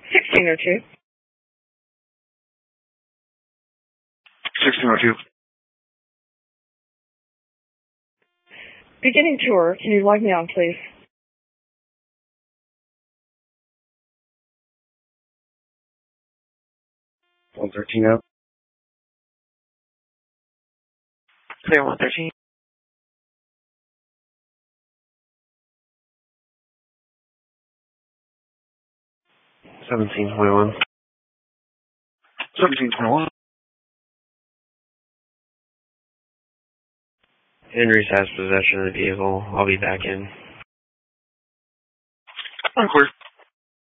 1602. 1602. Beginning tour. Can you log me on, please? 113 out. Clear 113. 1721. 1721. Henry's has possession of the vehicle. I'll be back in. I'm clear.